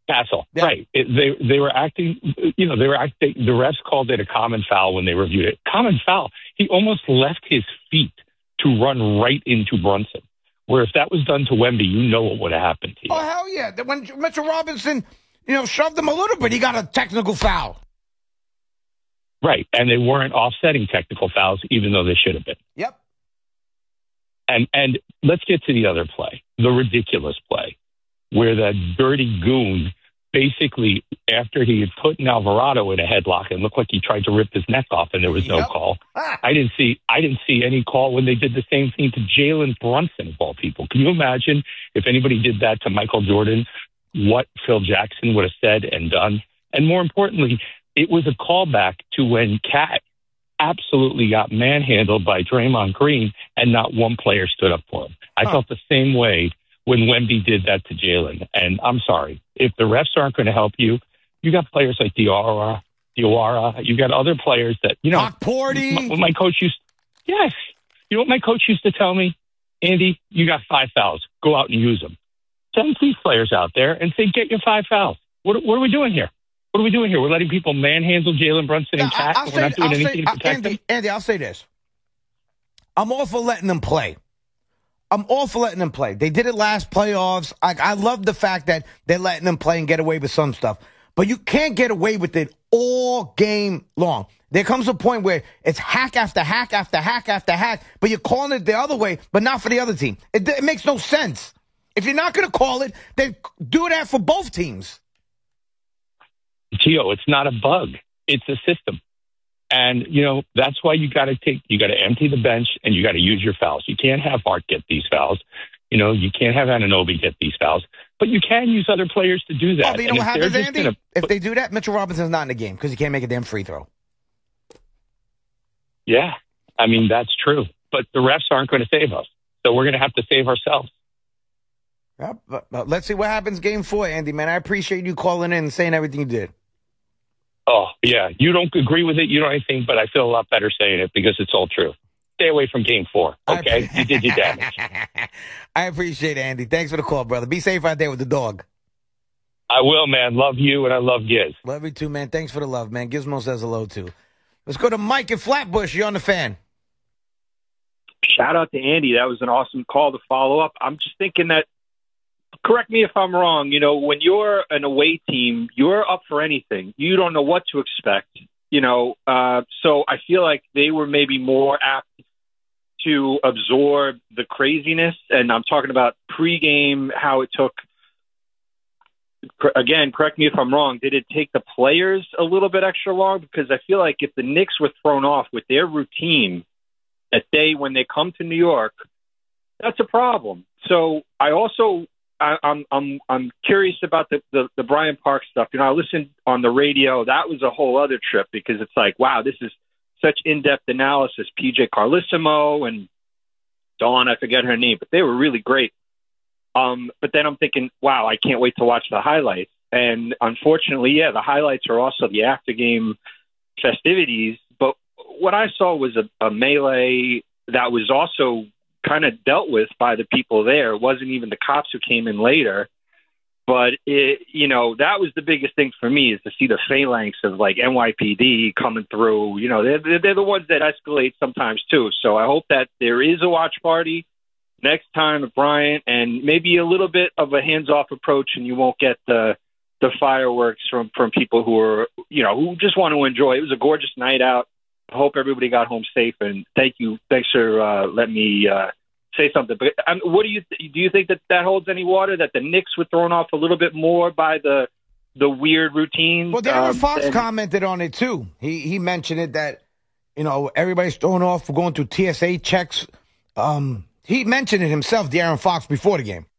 Castle, Yeah. right. They were acting, the refs called it a common foul when they reviewed it. Common foul. He almost left his feet to run right into Brunson. Where if that was done to Wemby, you know what would have happened to you. Oh, hell yeah. When Mitchell Robinson, shoved him a little bit, he got a technical foul. Right. And they weren't offsetting technical fouls, even though they should have been. Yep. And let's get to the other play, the ridiculous play, where that dirty goon basically, after he had put Alvarado in a headlock and looked like he tried to rip his neck off and there was no call. I didn't see any call when they did the same thing to Jalen Brunson, of all people. Can you imagine if anybody did that to Michael Jordan, what Phil Jackson would have said and done? And more importantly, it was a callback to when Cat absolutely got manhandled by Draymond Green and not one player stood up for him. I felt the same way when Wemby did that to Jalen. And I'm sorry, if the refs aren't going to help you, you got players like Diarra, you got other players that, Porty. My coach used, yes. You know what my coach used to tell me? Andy, you got 5 fouls. Go out and use them. Send these players out there and say, get your 5 fouls. What are we doing here? What are we doing here? We're letting people manhandle Jalen Brunson and Cat. We're not doing anything to protect them. Andy, I'll say this. I'm all for letting them play. They did it last playoffs. I love the fact that they're letting them play and get away with some stuff. But you can't get away with it all game long. There comes a point where it's hack after hack after hack after hack, but you're calling it the other way, but not for the other team. It makes no sense. If you're not going to call it, then do that for both teams. Gio, it's not a bug. It's a system. And, that's why you got to empty the bench and you got to use your fouls. You can't have Hart get these fouls. You can't have Anunoby get these fouls. But you can use other players to do that. Oh, but you know what happens, Andy? If they do that, Mitchell Robinson's not in the game because he can't make a damn free throw. Yeah. I mean, that's true. But the refs aren't going to save us. So we're going to have to save ourselves. Yeah, but let's see what happens game 4, Andy, man. I appreciate you calling in and saying everything you did. Oh, yeah. You don't agree with it. You don't anything, but I feel a lot better saying it because it's all true. Stay away from game 4, okay? You did your damage. I appreciate it, Andy. Thanks for the call, brother. Be safe out there with the dog. I will, man. Love you, and I love Giz. Love you too, man. Thanks for the love, man. Gizmo says hello, too. Let's go to Mike in Flatbush. You're on the Fan. Shout out to Andy. That was an awesome call to follow up. I'm just thinking that, correct me if I'm wrong, when you're an away team, you're up for anything. You don't know what to expect, so I feel like they were maybe more apt to absorb the craziness. And I'm talking about pregame, how it took, again, correct me if I'm wrong, did it take the players a little bit extra long? Because I feel like if the Knicks were thrown off with their routine that day when they come to New York, that's a problem. So I'm curious about the Bryant Park stuff. I listened on the radio. That was a whole other trip because it's like, wow, this is such in-depth analysis. PJ Carlissimo and Dawn, I forget her name, but they were really great. But then I'm thinking, wow, I can't wait to watch the highlights. And unfortunately, the highlights are also the after-game festivities. But what I saw was a melee that was also kind of dealt with by the people there. It wasn't even the cops who came in later. But, that was the biggest thing for me is to see the phalanx of, like, NYPD coming through. They're the ones that escalate sometimes, too. So I hope that there is a watch party next time at Bryant and maybe a little bit of a hands-off approach, and you won't get the fireworks from people who are, who just want to enjoy. It was a gorgeous night out. I hope everybody got home safe, and thank you. Thanks for letting me say something. But what do you think that holds any water? That the Knicks were thrown off a little bit more by the weird routines? Well, Darren Fox commented on it too. He mentioned it that everybody's thrown off for going through TSA checks. He mentioned it himself, Darren Fox, before the game.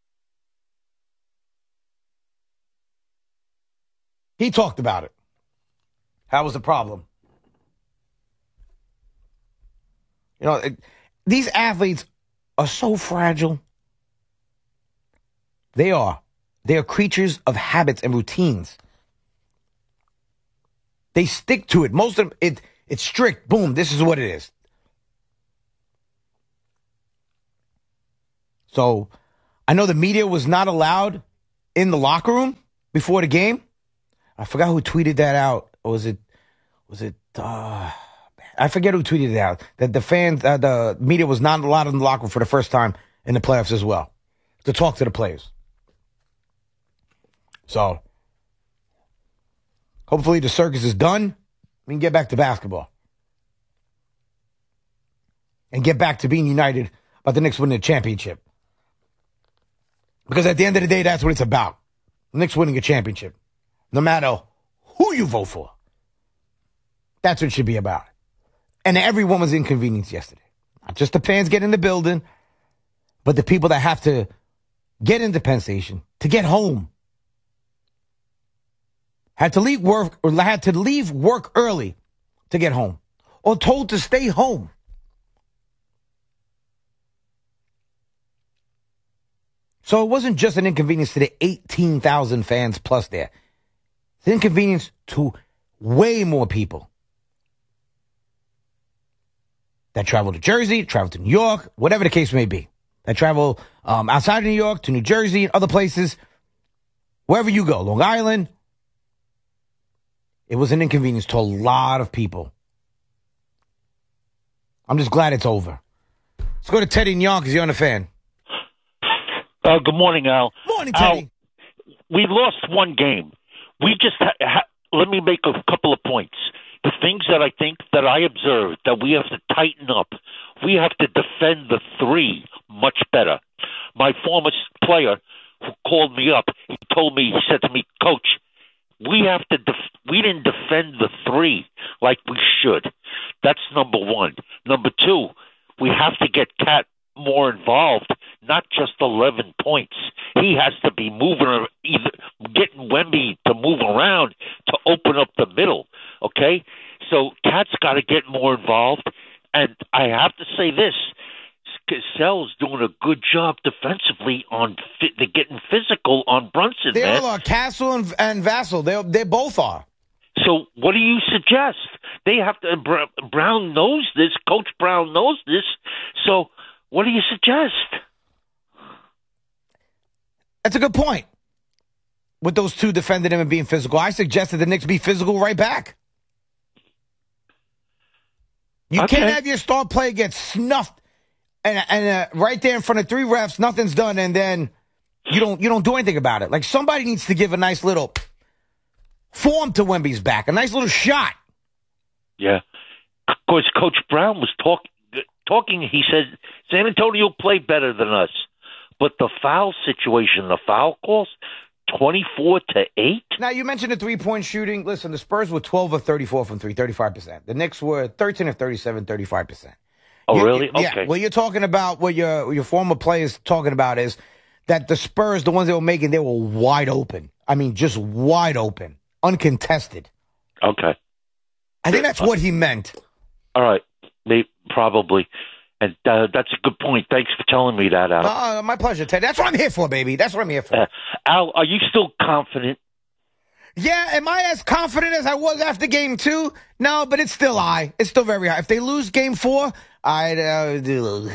He talked about it. That was the problem. These athletes are so fragile. They are. They are creatures of habits and routines. They stick to it. Most of them, it's strict. Boom, this is what it is. So I know the media was not allowed in the locker room before the game. I forgot who tweeted that out. Or was it, I forget who tweeted it out. That the fans, the media was not allowed in the locker room for the first time in the playoffs as well to talk to the players. So, hopefully the circus is done. We can get back to basketball. And get back to being united about the Knicks winning the championship. Because at the end of the day, that's what it's about. The Knicks winning a championship. No matter who you vote for. That's what it should be about. And everyone was inconvenienced yesterday. Not just the fans get in the building, but the people that have to get into Penn Station to get home. Had to leave work early to get home. Or told to stay home. So it wasn't just an inconvenience to the 18,000 fans plus there. It's an inconvenience to way more people that travel to Jersey, travel to New York, whatever the case may be. That travel outside of New York to New Jersey and other places. Wherever you go, Long Island. It was an inconvenience to a lot of people. I'm just glad it's over. Let's go to Teddy in Yonkers. You're on the fan. Good morning, Al. Morning, Teddy. Al, we lost one game. We just let me make a couple of points. The things that I think that I observed that we have to tighten up. We have to defend the three much better. My former player who called me up, he said to me, Coach, we didn't defend the three like we should. That's number one. Number two, we have to get Cat more involved, not just 11 points. He has to be moving, either getting Wemby to move around to open up the middle, okay? So Cat's got to get more involved, and I have to say this, Cassell's doing a good job defensively on getting physical on Brunson. They all are. Castle and Vassell, they both are. So what do you suggest? They have to, Brown knows this, Coach Brown knows this, so what do you suggest? That's a good point. With those two defending him and being physical, I suggested the Knicks be physical right back. You can't have your star player get snuffed and right there in front of three refs, nothing's done, and then you don't do anything about it. Like somebody needs to give a nice little form to Wemby's back, a nice little shot. Yeah, of course, Coach Brown was talking. He said San Antonio played better than us, but the foul situation, the foul calls, 24-8. Now, you mentioned the three-point shooting. Listen, the Spurs were 12 of 34 from three, 35%. The Knicks were 13 of 37, 35%. Oh, really? Yeah. Okay. Well, you're talking about what your former players talking about is that the Spurs, the ones they were making, they were wide open. I mean, just wide open, uncontested. Okay. I think that's what he meant. All right. Probably. And that's a good point. Thanks for telling me that, Al. My pleasure, Ted. That's what I'm here for, baby. That's what I'm here for. Al, are you still confident? Yeah, am I as confident as I was after game 2? No, but it's still high. It's still very high. If they lose game 4, I'd do.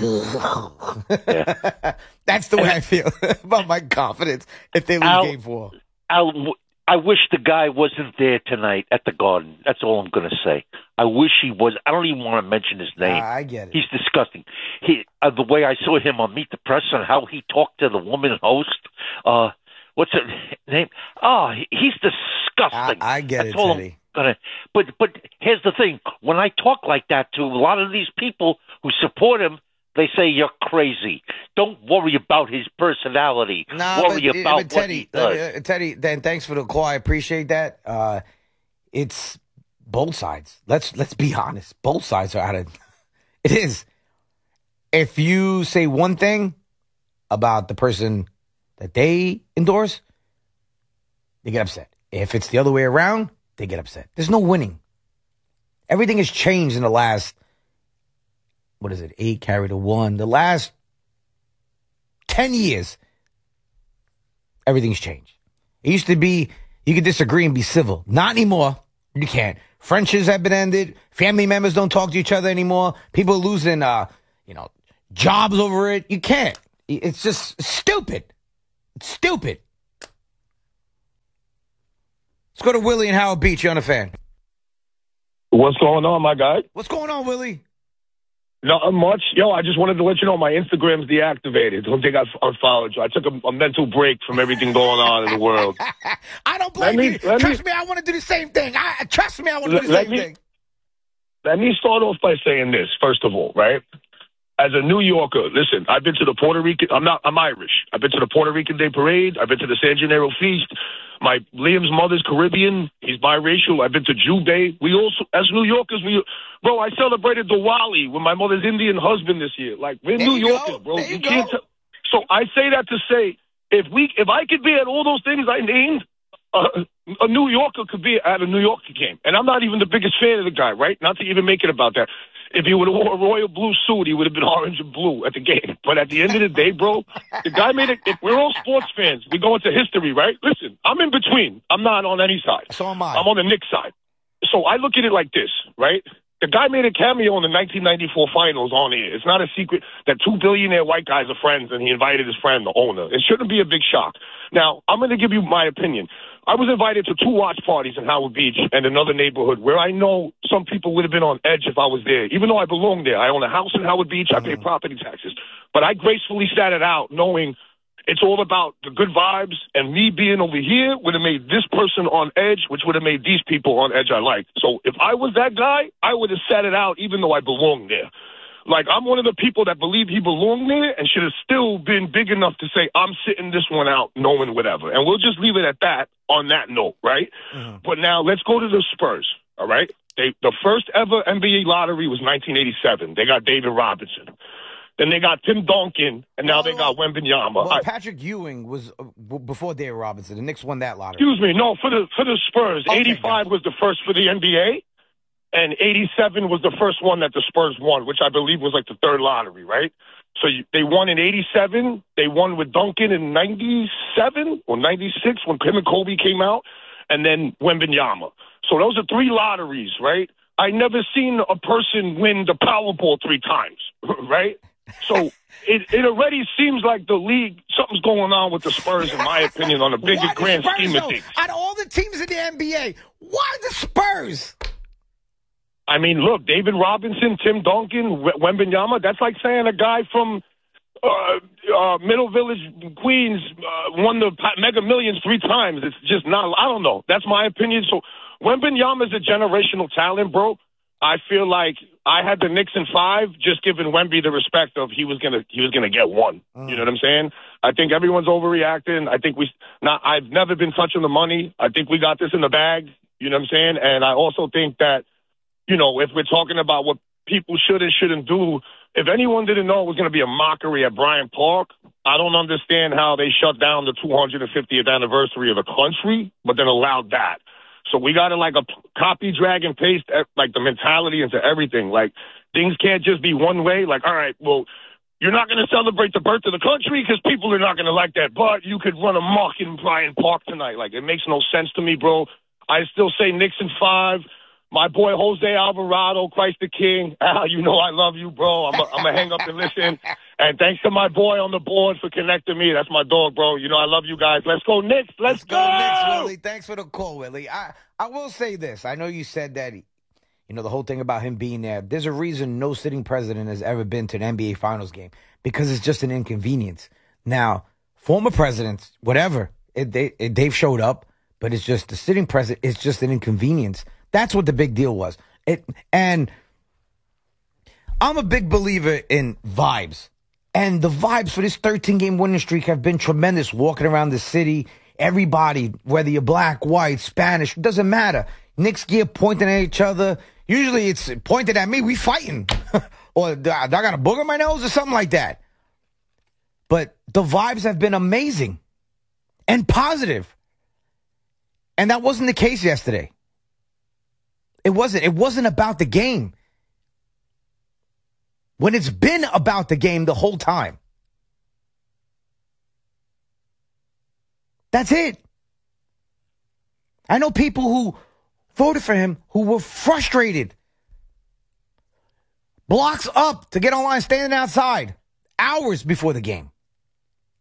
That's the way I feel about my confidence if they lose game 4. Al, I wish the guy wasn't there tonight at the Garden. That's all I'm going to say. I wish he was. I don't even want to mention his name. I get it. He's disgusting. The way I saw him on Meet the Press and how he talked to the woman host. What's her name? Oh, he's disgusting. I get That's it, Teddy. But here's the thing. When I talk like that to a lot of these people who support him, they say you're crazy. Don't worry about his personality. Worry about Teddy, what he does. Teddy, then thanks for the call. I appreciate that. It's both sides. Let's be honest. Both sides are out of it is. If you say one thing about the person that they endorse, they get upset. If it's the other way around, they get upset. There's no winning. Everything has changed in the last 8 carry to 1. The last 10 years, everything's changed. It used to be you could disagree and be civil. Not anymore. You can't. Friendships have been ended. Family members don't talk to each other anymore. People are losing, jobs over it. You can't. It's just stupid. It's stupid. Let's go to Willie in Howard Beach. You're on the Fan. What's going on, my guy? What's going on, Willie? Not much. Yo, I just wanted to let you know my Instagram's deactivated. Don't think I unfollowed you. I took a mental break from everything going on in the world. I don't blame you. Trust me, I want to do the same thing. Trust me, I want to do the same thing. Let me start off by saying this, first of all, right? As a New Yorker, listen, I've been to the Puerto Rican, I'm Irish. I've been to the Puerto Rican Day Parade. I've been to the San Gennaro Feast. Liam's mother's Caribbean. He's biracial. I've been to Jew Day. We also, as New Yorkers, bro, I celebrated Diwali with my mother's Indian husband this year. Like, we're New Yorkers, bro. You can't so I say that to say, if I could be at all those things I named, a New Yorker could be at a New Yorker game. And I'm not even the biggest fan of the guy, right? Not to even make it about that. If he would have wore a royal blue suit, he would have been orange and blue at the game. But at the end of the day, bro, the guy made it. If we're all sports fans, we go into history, right? Listen, I'm in between. I'm not on any side. So am I. I'm on the Knicks side. So I look at it like this, right? The guy made a cameo in the 1994 finals on air. It's not a secret that 2 billionaire white guys are friends, and he invited his friend, the owner. It shouldn't be a big shock. Now, I'm going to give you my opinion. I was invited to 2 watch parties in Howard Beach and another neighborhood where I know some people would have been on edge if I was there, even though I belong there. I own a house in Howard Beach. I pay property taxes. But I gracefully sat it out knowing it's all about the good vibes, and me being over here would have made this person on edge, which would have made these people on edge I like. So if I was that guy, I would have sat it out even though I belonged there. Like, I'm one of the people that believe he belonged there and should have still been big enough to say, I'm sitting this one out knowing whatever. And we'll just leave it at that on that note, right? But now let's go to the Spurs, all right? The first ever NBA lottery was 1987. They got David Robinson. Then they got Tim Duncan, and now they got Wembanyama. Well, Patrick Ewing was before David Robinson. The Knicks won that lottery. Excuse me, no, for the Spurs. Okay, 85 was the first for the NBA, and 87 was the first one that the Spurs won, which I believe was like the third lottery, right? So they won in 87. They won with Duncan in 97 or 96 when him and Kobe came out, and then Wembanyama. So those are 3 lotteries, right? I never seen a person win the Powerball 3 times, right? So it already seems like the league, something's going on with the Spurs, in my opinion, on a bigger grand scheme of things. Out of all the teams in the NBA, why the Spurs? I mean, look, David Robinson, Tim Duncan, Wembanyama, that's like saying a guy from Middle Village, Queens, won the Mega Millions 3 times. It's just not, I don't know. That's my opinion. So Wembanyama is a generational talent, bro. I feel like I had the Knicks in 5, just giving Wemby the respect of he was gonna get 1. You know what I'm saying? I think everyone's overreacting. I think I've never been touching the money. I think we got this in the bag. You know what I'm saying? And I also think that, you know, if we're talking about what people should and shouldn't do, if anyone didn't know it was going to be a mockery at Bryant Park, I don't understand how they shut down the 250th anniversary of the country, but then allowed that. So we got to like a copy, drag, and paste like the mentality into everything. Like, things can't just be one way. Like, all right, well, you're not going to celebrate the birth of the country because people are not going to like that, but you could run a mock in Bryant Park tonight. Like, it makes no sense to me, bro. I still say Knicks in 5. My boy Jose Alvarado, Christ the King. Al, you know I love you, bro. I'm going to hang up and listen. And thanks to my boy on the board for connecting me. That's my dog, bro. You know I love you guys. Let's go, Knicks. Let's go. Knicks, Willie. Thanks for the call, Willie. I will say this. I know you said that, you know, the whole thing about him being there. There's a reason no sitting president has ever been to an NBA Finals game, because it's just an inconvenience. Now, former presidents, whatever, they've showed up, but it's just the sitting president. It's just an inconvenience. That's what the big deal was. And I'm a big believer in vibes. And the vibes for this 13-game winning streak have been tremendous. Walking around the city, everybody, whether you're black, white, Spanish, doesn't matter. Knicks gear pointing at each other. Usually it's pointed at me, we fighting. Or I got a booger in my nose or something like that. But the vibes have been amazing and positive. And that wasn't the case yesterday. It wasn't about the game. When it's been about the game the whole time. That's it. I know people who voted for him who were frustrated. Blocks up to get online, standing outside hours before the game. Who were upset, like, yo, I paid this much money for this?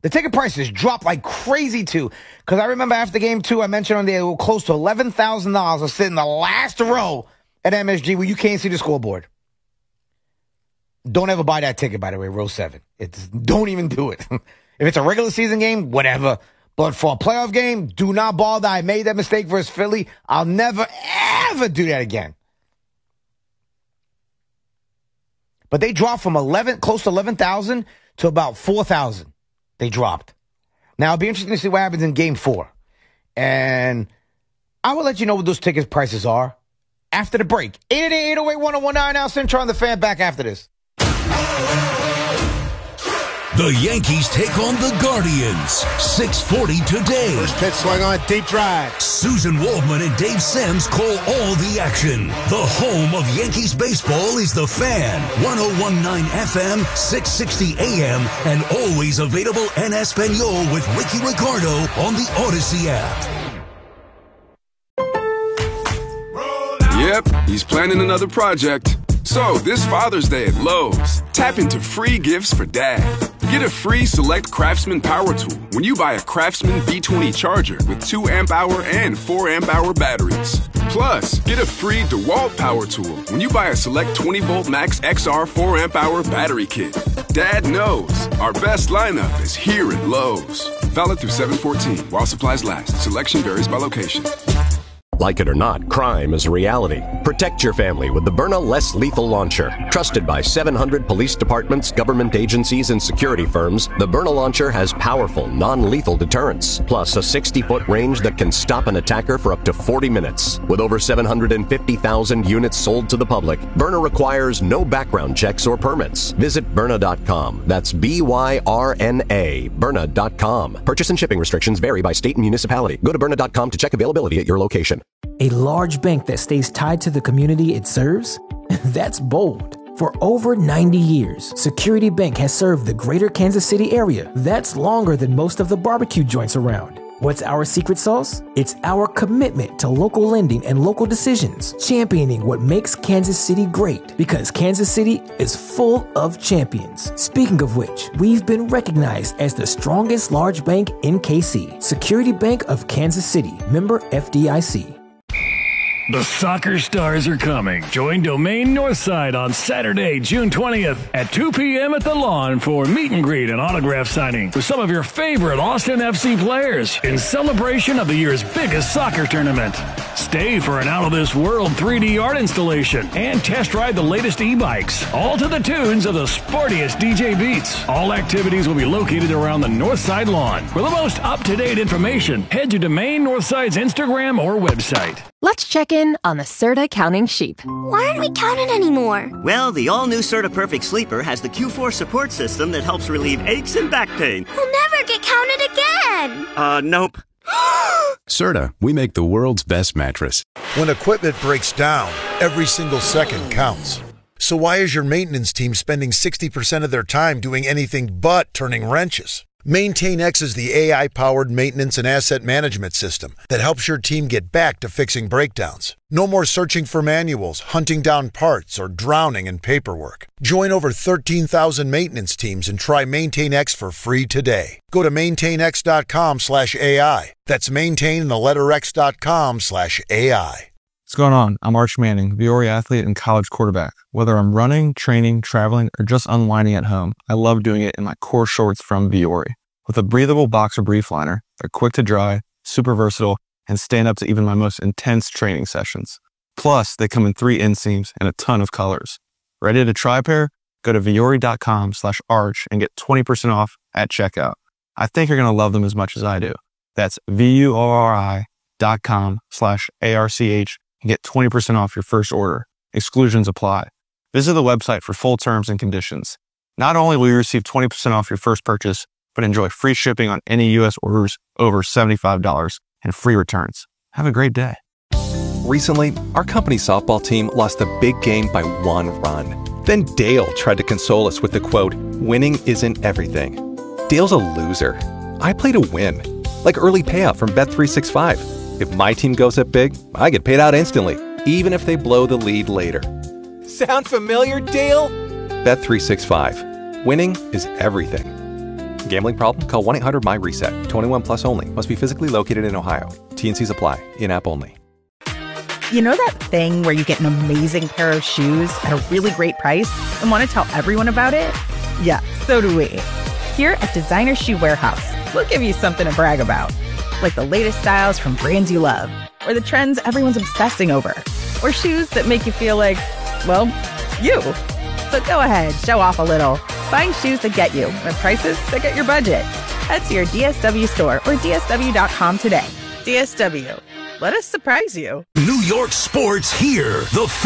The ticket prices dropped like crazy, too. Because I remember after game 2, I mentioned on there, they were close to $11,000 to sit in the last row at MSG where you can't see the scoreboard. Don't ever buy that ticket, by the way, row 7. Don't even do it. If it's a regular season game, whatever. But for a playoff game, do not bother. I made that mistake versus Philly. I'll never, ever do that again. But they dropped from close to 11,000 to about 4,000. They dropped. Now, it'll be interesting to see what happens in game 4. And I will let you know what those ticket prices are after the break. 888-808-1019, Al Central on the Fan, back after this. The Yankees take on the Guardians. 6:40 today. First pitch swung on, deep drive. Susan Waldman and Dave Sims call all the action. The home of Yankees baseball is the Fan. 101.9 FM, 660 AM, and always available en Espanol with Ricky Ricardo on the Odyssey app. Yep, he's planning another project. So, this Father's Day at Lowe's, tap into free gifts for Dad. Get a free Select Craftsman power tool when you buy a Craftsman B20 charger with 2 amp-hour and 4 amp-hour batteries. Plus, get a free DeWalt power tool when you buy a Select 20-volt Max XR 4 amp-hour battery kit. Dad knows our best lineup is here at Lowe's. Valid through 7/14 while supplies last. Selection varies by location. Like it or not, crime is a reality. Protect your family with the Byrna Less Lethal Launcher. Trusted by 700 police departments, government agencies, and security firms, the Byrna Launcher has powerful, non-lethal deterrence, plus a 60-foot range that can stop an attacker for up to 40 minutes. With over 750,000 units sold to the public, Byrna requires no background checks or permits. Visit Byrna.com. That's B-Y-R-N-A, Byrna.com. Purchase and shipping restrictions vary by state and municipality. Go to Byrna.com to check availability at your location. A large bank that stays tied to the community it serves? That's bold. For over 90 years, Security Bank has served the greater Kansas City area. That's longer than most of the barbecue joints around. What's our secret sauce? It's our commitment to local lending and local decisions, championing what makes Kansas City great, because Kansas City is full of champions. Speaking of which, we've been recognized as the strongest large bank in KC. Security Bank of Kansas City, member FDIC. The Soccer Stars are coming. Join Domain Northside on Saturday, June 20th at 2 p.m. at the Lawn for meet and greet and autograph signing with some of your favorite Austin FC players in celebration of the year's biggest soccer tournament. Stay for an out-of-this-world 3D art installation and test ride the latest e-bikes, all to the tunes of the sportiest DJ beats. All activities will be located around the Northside Lawn. For the most up-to-date information, head to Domain Northside's Instagram or website. Let's check in on the Serta counting sheep. Why aren't we counting anymore? Well, the all-new Serta Perfect Sleeper has the Q4 support system that helps relieve aches and back pain. We'll never get counted again. Nope. Serta, we make the world's best mattress. When equipment breaks down, every single second counts. So why is your maintenance team spending 60% of their time doing anything but turning wrenches? MaintainX is the AI-powered maintenance and asset management system that helps your team get back to fixing breakdowns. No more searching for manuals, hunting down parts, or drowning in paperwork. Join over 13,000 maintenance teams and try MaintainX for free today. Go to maintainx.com/AI. That's maintain.x.com/AI. What's going on? I'm Arch Manning, Viore athlete and college quarterback. Whether I'm running, training, traveling, or just unwinding at home, I love doing it in my core shorts from Viore. With a breathable boxer brief liner, they're quick to dry, super versatile, and stand up to even my most intense training sessions. Plus, they come in 3 inseams and a ton of colors. Ready to try a pair? Go to Viore.com/arch and get 20% off at checkout. I think you're going to love them as much as I do. That's VUORI.com/ARCH and get 20% off your first order. Exclusions apply. Visit the website for full terms and conditions. Not only will you receive 20% off your first purchase, but enjoy free shipping on any U.S. orders over $75 and free returns. Have a great day. Recently, our company's softball team lost a big game by 1 run. Then Dale tried to console us with the quote, "Winning isn't everything." Dale's a loser. I play to win. Like early payout from Bet365. If my team goes up big, I get paid out instantly, even if they blow the lead later. Sound familiar, Dale? Bet365. Winning is everything. Gambling problem? Call 1-800-MY-RESET. 21 plus only. Must be physically located in Ohio. T&Cs apply. In-app only. You know that thing where you get an amazing pair of shoes at a really great price and want to tell everyone about it? Yeah, so do we. Here at Designer Shoe Warehouse, we'll give you something to brag about. Like the latest styles from brands you love, or the trends everyone's obsessing over, or shoes that make you feel like, well, you. So go ahead, show off a little. Find shoes that get you at prices that get your budget. Head to your DSW store or DSW.com today. DSW. Let us surprise you. New York sports here. The